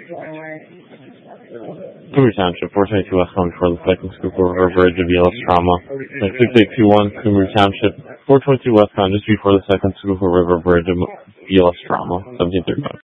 Coomer Township, 422 westbound before the second Schuylkill River Bridge of ELS Trauma. 6821 Coomer Township, 422 westbound just before the second Schuylkill River Bridge of ELS Trauma, 1735.